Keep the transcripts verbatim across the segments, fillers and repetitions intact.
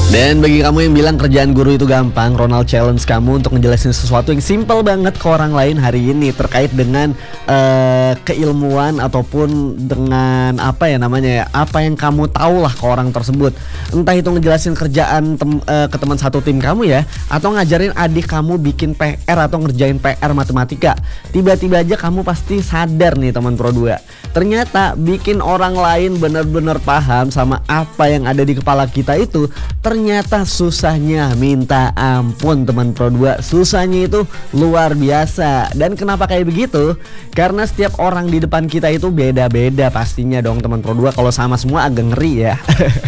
Dan bagi kamu yang bilang kerjaan guru itu gampang, Ronald challenge kamu untuk ngejelasin sesuatu yang simple banget ke orang lain hari ini terkait dengan uh, keilmuan ataupun dengan apa ya namanya ya, apa yang kamu tahu lah ke orang tersebut. Entah itu ngejelasin kerjaan tem, uh, ke teman satu tim kamu ya, atau ngajarin adik kamu bikin P R atau ngerjain P R matematika. Tiba-tiba aja kamu pasti sadar nih teman Pro dua. Ternyata bikin orang lain benar-benar paham sama apa yang ada di kepala kita itu ternyata susahnya minta ampun teman Pro dua. Susahnya itu luar biasa. Dan kenapa kayak begitu? Karena setiap orang di depan kita itu beda-beda pastinya dong teman Pro dua. Kalau sama semua agak ngeri ya.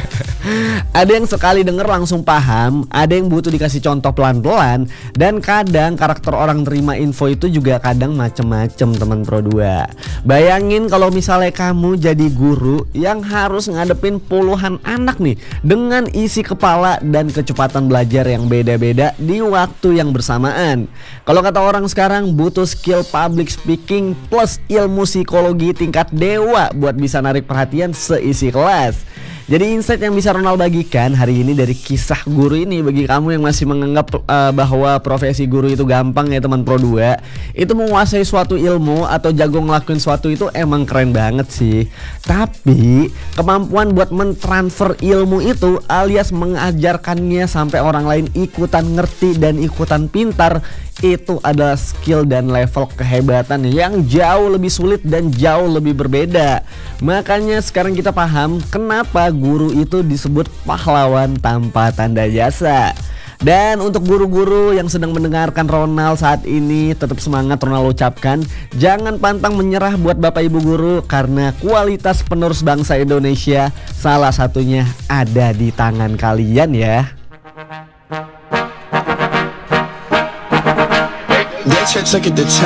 Ada yang sekali denger langsung paham, ada yang butuh dikasih contoh pelan-pelan, dan kadang karakter orang terima info itu juga kadang macem-macem teman Pro dua. Bayangin kalau misalnya kamu jadi guru yang harus ngadepin puluhan anak nih dengan isi kepala dan kecepatan belajar yang beda-beda di waktu yang bersamaan. Kalau kata orang sekarang butuh skill public speaking plus ilmu psikologi tingkat dewa buat bisa narik perhatian seisi kelas. Jadi insight yang bisa Ronald bagikan hari ini dari kisah guru ini bagi kamu yang masih menganggap uh, bahwa profesi guru itu gampang ya teman Pro dua. Itu menguasai suatu ilmu atau jago ngelakuin suatu itu emang keren banget sih. Tapi kemampuan buat mentransfer ilmu itu alias mengajarkannya sampai orang lain ikutan ngerti dan ikutan pintar, itu adalah skill dan level kehebatan yang jauh lebih sulit dan jauh lebih berbeda. Makanya sekarang kita paham kenapa guru itu disebut pahlawan tanpa tanda jasa. Dan untuk guru-guru yang sedang mendengarkan Ronald saat ini, tetap semangat Ronald ucapkan. Jangan pantang menyerah buat Bapak Ibu guru, karena kualitas penerus bangsa Indonesia salah satunya ada di tangan kalian ya. Let's take it to town.